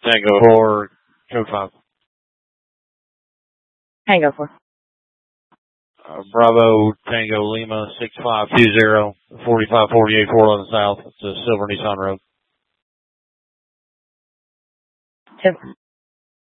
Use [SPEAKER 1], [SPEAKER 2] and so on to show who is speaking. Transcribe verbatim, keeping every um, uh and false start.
[SPEAKER 1] Tango four, code five.
[SPEAKER 2] Tango four.
[SPEAKER 1] Uh, Bravo, Tango Lima, six five two zero, forty-five forty-eight, four eleven South. It's a Silver Nissan Road.
[SPEAKER 2] Two.